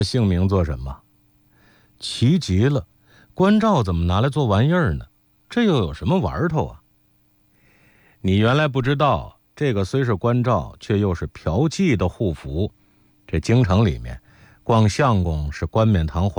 姓名做什么？奇极了，关照怎么拿来做玩意儿呢？这又有什么玩头啊？你原来不知道，这个虽是关照，却又是嫖妓的护符。这京城里面，逛相公是冠冕堂皇。